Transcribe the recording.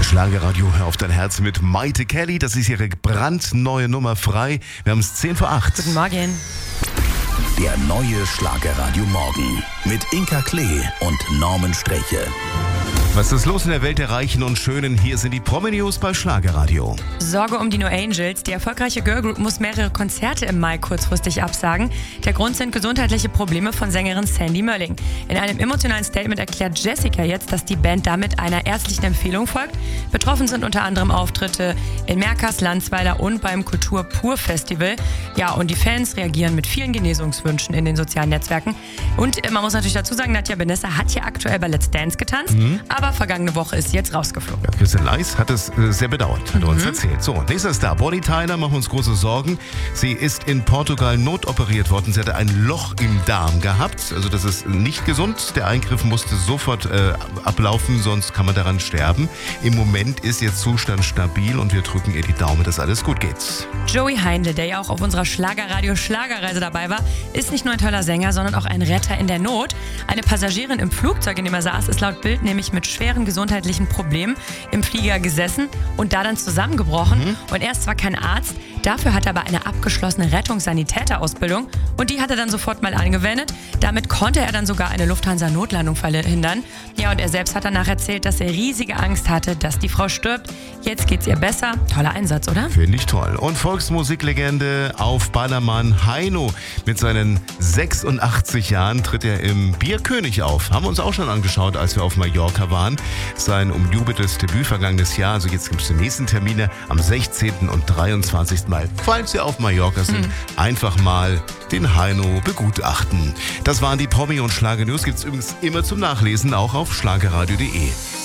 Schlagerradio, hör auf dein Herz mit Maite Kelly. Das ist ihre brandneue Nummer Frei. Wir haben es 7:10. Guten Morgen. Der neue Schlagerradio Morgen mit Inka Klee und Norman Sträche. Was ist los in der Welt der Reichen und Schönen? Hier sind die Promi-News bei Schlagerradio. Sorge um die No Angels. Die erfolgreiche Girlgroup muss mehrere Konzerte im Mai kurzfristig absagen. Der Grund sind gesundheitliche Probleme von Sängerin Sandy Mölling. In einem emotionalen Statement erklärt Jessica jetzt, dass die Band damit einer ärztlichen Empfehlung folgt. Betroffen sind unter anderem Auftritte in Merkers, Landsweiler und beim Kultur Pur Festival. Ja, und die Fans reagieren mit vielen Genesungswünschen in den sozialen Netzwerken. Und man muss natürlich dazu sagen, Nadja Benessa hat hier aktuell bei Let's Dance getanzt, aber vergangene Woche ist sie jetzt rausgeflogen. Ja, Christian Leis hat es sehr bedauert, hat er uns erzählt. So, nächster Star, Bonnie Tyler, machen uns große Sorgen. Sie ist in Portugal notoperiert worden. Sie hatte ein Loch im Darm gehabt. Also das ist nicht gesund. Der Eingriff musste sofort ablaufen, sonst kann man daran sterben. Im Moment ist ihr Zustand stabil und wir drücken ihr die Daumen, dass alles gut geht. Joey Heindl, der ja auch auf unserer Schlagerradio-Schlagerreise dabei war, ist nicht nur ein toller Sänger, sondern auch ein Retter in der Not. Eine Passagierin im Flugzeug, in dem er saß, ist laut Bild nämlich mit schweren gesundheitlichen Problemen im Flieger gesessen und da dann zusammengebrochen. Und er ist zwar kein Arzt, dafür hat er aber eine abgeschlossene Rettungssanitäterausbildung und die hat er dann sofort mal angewendet. Damit konnte er dann sogar eine Lufthansa-Notlandung verhindern. Ja, und er selbst hat danach erzählt, dass er riesige Angst hatte, dass die Frau stirbt. Jetzt geht's ihr besser. Toller Einsatz, oder? Finde ich toll. Und Volksmusiklegende auf Ballermann Heino. Mit seinen 86 Jahren tritt er im Bierkönig auf. Haben wir uns auch schon angeschaut, als wir auf Mallorca waren. Sein umjubeltes Debüt vergangenes Jahr. Also jetzt gibt es die nächsten Termine am 16. und 23. Mai. Falls Sie auf Mallorca sind, einfach mal den Heino begutachten. Das waren die Promi- und Schlager-News. Gibt es übrigens immer zum Nachlesen, auch auf schlagerradio.de.